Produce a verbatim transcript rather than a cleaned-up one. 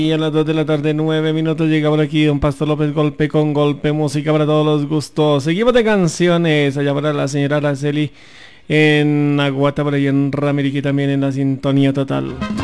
Y a las dos de la tarde, nueve minutos, llega por aquí Don Pastor López, golpe con golpe, música para todos los gustos. Seguimos de canciones, allá para la señora Araceli en Aguata, por ahí en Ramiriqui también en la sintonía total.